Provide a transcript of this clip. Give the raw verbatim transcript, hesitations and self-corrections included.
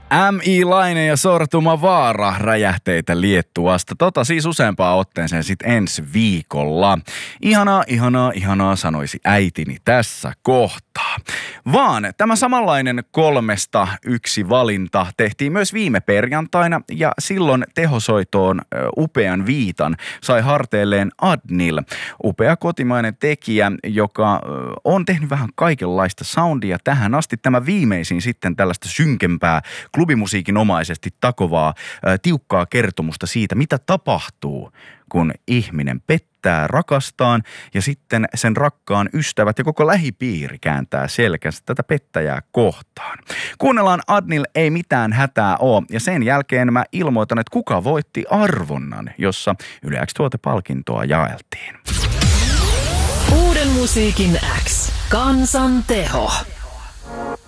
M I Laine ja Sortuma Vaara räjähteitä Liettuasta. Tota siis useampaan otteeseen sit ensi viikolla. Ihanaa, ihanaa, ihanaa sanoisi äitini tässä kohtaa. Vaan tämä samanlainen kolmesta yksi valinta tehtiin myös viime perjantaina ja silloin tehosoitoon upean viitan sai harteilleen Adnil. Upea kotimainen tekijä, joka on tehnyt vähän kaikenlaista soundia tähän asti. Tämä viimeisin sitten tällaista synkempää klubimusiikin omaisesti takovaa, ää, tiukkaa kertomusta siitä, mitä tapahtuu, kun ihminen pettää rakastaan ja sitten sen rakkaan ystävät ja koko lähipiiri kääntää selkänsä tätä pettäjää kohtaan. Kuunnellaan Adnil Ei mitään hätää oo ja sen jälkeen mä ilmoitan, että kuka voitti arvonnan, jossa Yle X-tuotepalkintoa jaeltiin. Uuden musiikin X. Kansan teho.